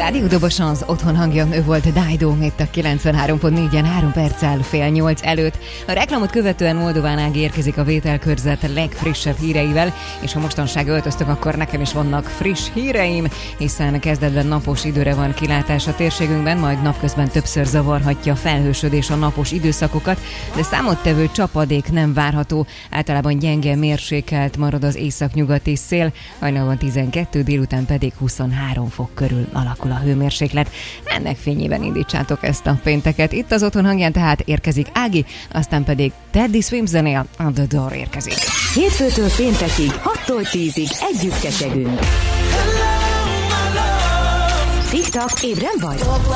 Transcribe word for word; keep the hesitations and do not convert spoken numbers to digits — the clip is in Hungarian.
Rádiódobos az otthon hangja, ő volt Dido, itt a kilencvenhárom pont négyen három perccel fél nyolc előtt. A reklámot követően Moldován Ági érkezik a vételkörzet legfrissebb híreivel, és ha mostanság öltöztök, akkor nekem is vannak friss híreim, hiszen kezdetben napos időre van kilátás a térségünkben, majd napközben többször zavarhatja a felhősödés a napos időszakokat, de számottevő csapadék nem várható, általában gyenge mérsékelt marad az északnyugati szél, hajnalban tizenkettő, délután pedig huszonhárom fok körül alakul a hőmérséklet. Ennek fényében indítsátok ezt a pénteket. Itt az otthon hangján tehát érkezik Ági, aztán pedig Teddy Swims zenél On The Door érkezik. Hétfőtől péntekig, hattól tízig együtt kecsegünk. Tik-tak, ébren vagy?